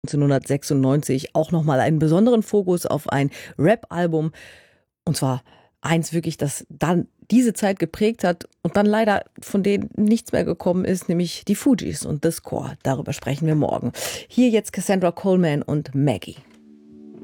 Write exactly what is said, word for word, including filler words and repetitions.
neunzehnhundertsechsundneunzig auch nochmal einen besonderen Fokus auf ein Rap-Album. Und zwar eins wirklich, das dann diese Zeit geprägt hat und dann leider von denen nichts mehr gekommen ist, nämlich die Fugees und The Score. Darüber sprechen wir morgen. Hier jetzt Cassandra Coleman und Maggie.